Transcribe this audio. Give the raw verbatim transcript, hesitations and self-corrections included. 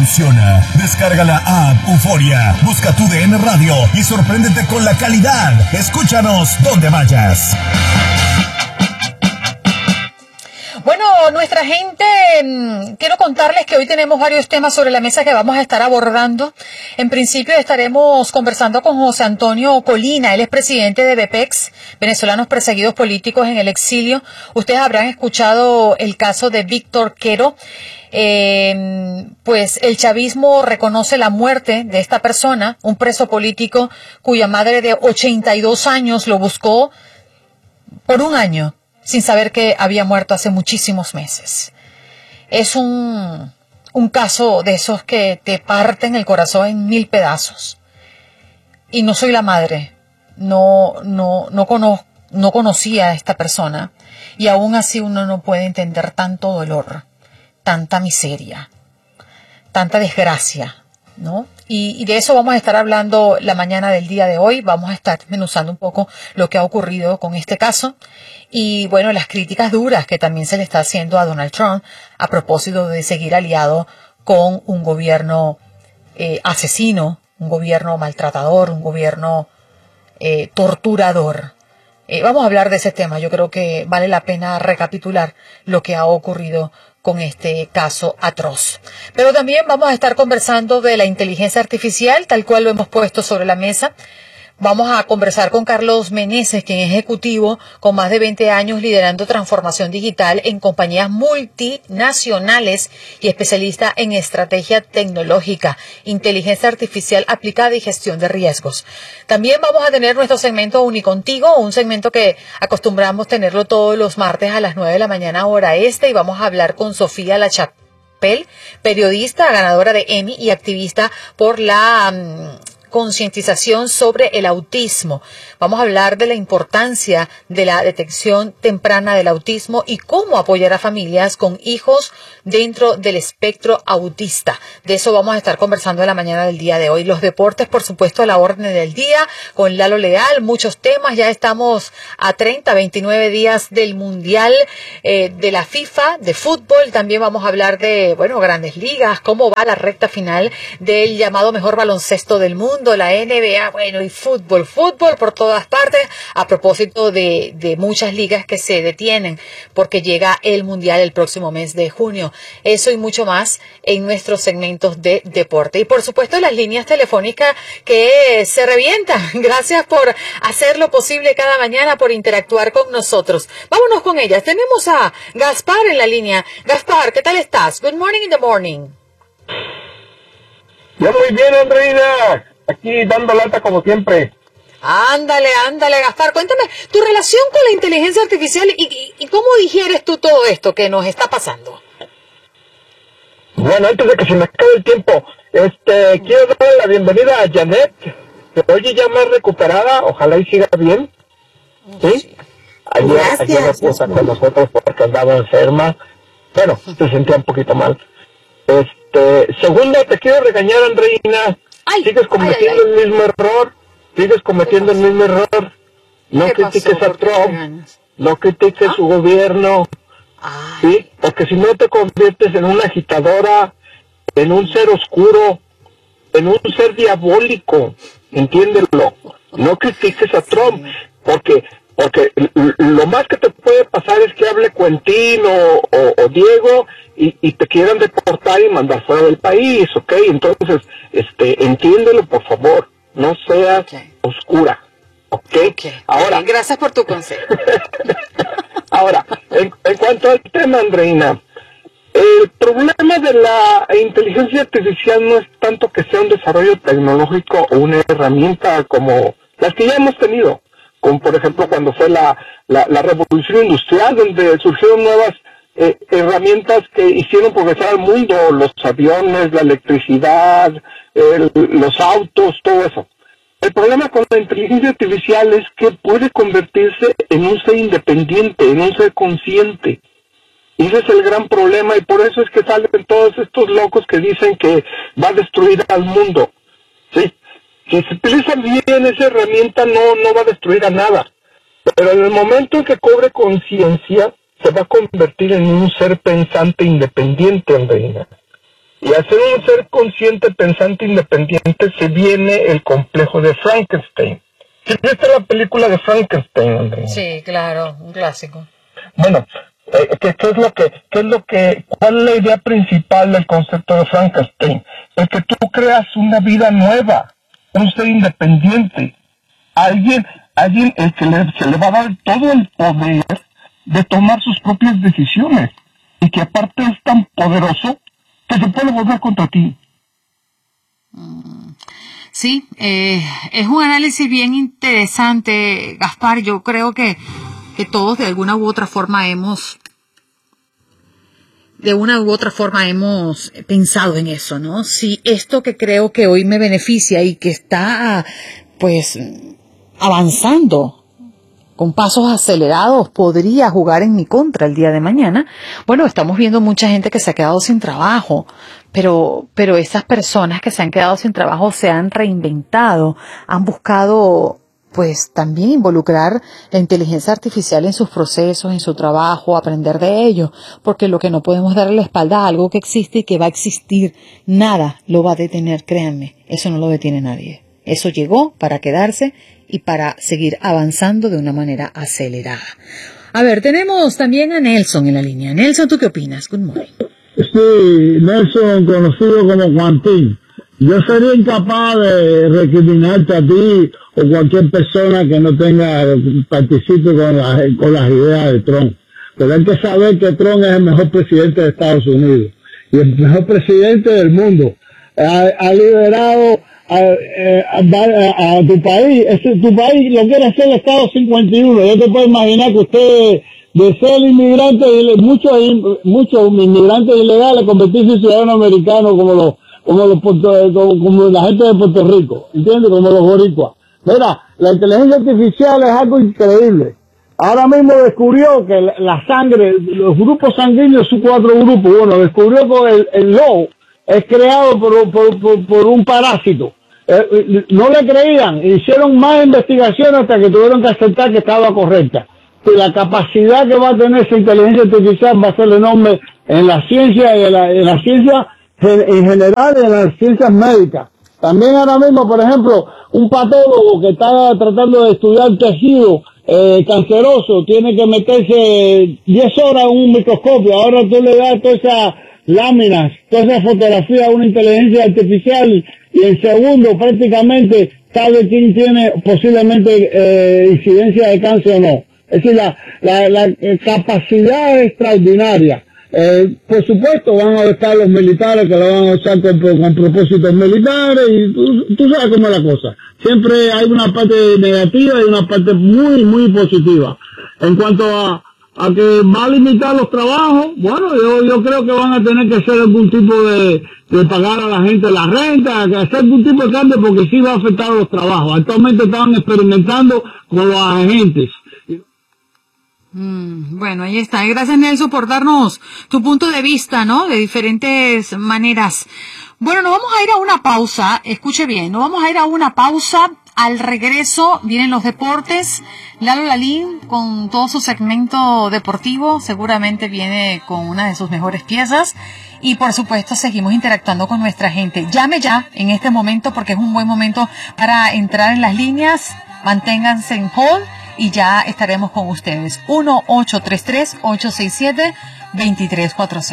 funciona. Descarga la app Euforia, busca tu D N Radio y sorpréndete con la calidad. Escúchanos donde vayas. Bueno, nuestra gente, quiero contarles que hoy tenemos varios temas sobre la mesa que vamos a estar abordando. En principio estaremos conversando con José Antonio Colina, él es presidente de VEPEX, Venezolanos Perseguidos Políticos en el Exilio. Ustedes habrán escuchado el caso de Víctor Quero. Eh, pues el chavismo reconoce la muerte de esta persona, un preso político cuya madre de ochenta y dos años lo buscó por un año, sin saber que había muerto hace muchísimos meses. Es un, un caso de esos que te parten el corazón en mil pedazos. Y no soy la madre, no, no, no, cono, no conocía a esta persona, y aún así uno no puede entender tanto dolor, tanta miseria, tanta desgracia, ¿no? Y, y de eso vamos a estar hablando la mañana del día de hoy. Vamos a estar desmenuzando un poco lo que ha ocurrido con este caso y, bueno, las críticas duras que también se le está haciendo a Donald Trump a propósito de seguir aliado con un gobierno eh, asesino, un gobierno maltratador, un gobierno eh, torturador. Eh, vamos a hablar de ese tema. Yo creo que vale la pena recapitular lo que ha ocurrido con este caso atroz. Pero también vamos a estar conversando de la inteligencia artificial, tal cual lo hemos puesto sobre la mesa. Vamos a conversar con Carlos Meneses, quien es ejecutivo con más de veinte años liderando transformación digital en compañías multinacionales y especialista en estrategia tecnológica, inteligencia artificial aplicada y gestión de riesgos. También vamos a tener nuestro segmento Unicontigo, un segmento que acostumbramos tenerlo todos los martes a las nueve de la mañana hora este, y vamos a hablar con Sofía Lachapelle, periodista, ganadora de Emmy y activista por la Um, concientización sobre el autismo. Vamos a hablar de la importancia de la detección temprana del autismo y cómo apoyar a familias con hijos dentro del espectro autista. De eso vamos a estar conversando en la mañana del día de hoy. Los deportes, por supuesto, a la orden del día, con Lalo Leal, muchos temas. Ya estamos a treinta, veintinueve días del Mundial eh, de la FIFA, de fútbol. También vamos a hablar de, bueno, grandes ligas, cómo va la recta final del llamado mejor baloncesto del mundo, la N B A, bueno, y fútbol, fútbol por todas partes, a propósito de, de muchas ligas que se detienen porque llega el Mundial el próximo mes de junio. Eso y mucho más en nuestros segmentos de deporte. Y por supuesto las líneas telefónicas que se revientan. Gracias por hacer lo posible cada mañana, por interactuar con nosotros. Vámonos con ellas. Tenemos a Gaspar en la línea. Gaspar, ¿qué tal estás? Good morning in the morning. Ya muy bien, Andreina. Aquí dando lata como siempre. Ándale, ándale, Gaspar. Cuéntame tu relación con la inteligencia artificial y, y, y cómo digieres tú todo esto que nos está pasando. Bueno, antes de que se me acabe el tiempo, este, quiero darle la bienvenida a Janet, que hoy ya más recuperada, ojalá y siga bien. ¿Sí? Ayer, Gracias. ayer me puso con nosotros porque andaba enferma. Bueno, se sentía un poquito mal. Este, segundo, te quiero regañar, Andreina. Ay, sigues cometiendo ay, ay, ay. el mismo error, sigues cometiendo el mismo error. No critiques a Trump, no critiques ¿Ah? su gobierno, ay. ¿sí? Porque si no te conviertes en una agitadora, en un ser oscuro, en un ser diabólico, entiéndelo. No critiques a Trump, porque porque lo más que te puede pasar es que hable Quentin o, o, o Diego y, y te quieran deportar y mandar fuera del país, ¿ok? Entonces, este, entiéndelo, por favor, no seas okay. oscura, ¿ok? okay. Ahora, okay. Gracias por tu consejo. Ahora, en, en cuanto al tema, Andreina, el problema de la inteligencia artificial no es tanto que sea un desarrollo tecnológico o una herramienta como las que ya hemos tenido, como por ejemplo cuando fue la, la, la revolución industrial, donde surgieron nuevas eh, herramientas que hicieron progresar al mundo, los aviones, la electricidad, el, los autos, todo eso. El problema con la inteligencia artificial es que puede convertirse en un ser independiente, en un ser consciente. Y ese es el gran problema, y por eso es que salen todos estos locos que dicen que va a destruir al mundo, ¿sí? Si se utiliza bien esa herramienta, no, no va a destruir a nada. Pero en el momento en que cobre conciencia, se va a convertir en un ser pensante independiente, Andreina. Y al ser un ser consciente, pensante, independiente, se viene el complejo de Frankenstein. ¿Sí viste la película de Frankenstein, Andrea? Sí, claro, un clásico. Bueno, eh, ¿qué, qué es lo que, qué es lo que, cuál es la idea principal del concepto de Frankenstein? El que tú creas una vida nueva, un ser independiente, alguien, alguien el que le, se le va a dar todo el poder de tomar sus propias decisiones y que aparte es tan poderoso que se puede volver contra ti. Sí, eh, es un análisis bien interesante, Gaspar. Yo creo que, que todos de alguna u otra forma hemos, de una u otra forma hemos pensado en eso, ¿no? Si esto que creo que hoy me beneficia y que está, pues, avanzando con pasos acelerados podría jugar en mi contra el día de mañana. Bueno, estamos viendo mucha gente que se ha quedado sin trabajo, pero, pero esas personas que se han quedado sin trabajo se han reinventado, han buscado, pues, también involucrar la inteligencia artificial en sus procesos, en su trabajo, aprender de ello, porque lo que no podemos darle la espalda a algo que existe y que va a existir, nada lo va a detener, créanme, eso no lo detiene nadie. Eso llegó para quedarse y para seguir avanzando de una manera acelerada. A ver, tenemos también a Nelson en la línea. Nelson, ¿tú qué opinas? Good morning. Sí, Nelson, conocido como Juantín. Yo sería incapaz de recriminarte a ti o cualquier persona que no tenga, participe con, la, con las ideas de Trump. Pero hay que saber que Trump es el mejor presidente de Estados Unidos y el mejor presidente del mundo. Ha, ha liberado A, a, a, a tu país, este, tu país lo quiere hacer el Estado cincuenta y uno. Yo te puedo imaginar que usted, de ser inmigrante, muchos muchos inmigrantes ilegales, convertirse en ciudadanos americanos como los, como los como, como la gente de Puerto Rico, ¿entiendes? Como los boricuas. Mira, la inteligencia artificial es algo increíble. Ahora mismo descubrió que la, la sangre, los grupos sanguíneos son cuatro grupos. Bueno, descubrió que el, el lobo es creado por, por, por, por un parásito. Eh, no le creían, hicieron más investigaciones hasta que tuvieron que aceptar que estaba correcta. Que la capacidad que va a tener esa inteligencia artificial va a ser enorme en la ciencia y en la, en la ciencia en general y en las ciencias médicas. También ahora mismo, por ejemplo, un patólogo que está tratando de estudiar tejido eh, canceroso tiene que meterse diez horas en un microscopio. Ahora tú le das todas esas láminas, toda esa fotografía a una inteligencia artificial y en segundo prácticamente sabe quién tiene posiblemente eh, incidencia de cáncer o no. Es decir, la, la, la capacidad es extraordinaria. Eh, por supuesto van a estar los militares que lo van a usar con, con propósitos militares y tú, tú sabes cómo es la cosa. Siempre hay una parte negativa y una parte muy, muy positiva. En cuanto a a que va a limitar los trabajos, bueno, yo yo creo que van a tener que hacer algún tipo de, de pagar a la gente la renta, que hacer algún tipo de cambio porque sí va a afectar a los trabajos. Actualmente estaban experimentando con los agentes. Mm, bueno, ahí está. Gracias, Nelson, por darnos tu punto de vista, ¿no? De diferentes maneras. Bueno, nos vamos a ir a una pausa. Escuche bien, nos vamos a ir a una pausa. Al regreso vienen los deportes. Lalo Lalín con todo su segmento deportivo seguramente viene con una de sus mejores piezas. Y por supuesto seguimos interactuando con nuestra gente. Llame ya en este momento porque es un buen momento para entrar en las líneas. Manténganse en hold y ya estaremos con ustedes. uno ocho tres tres, ocho seis siete, dos tres cuatro cero.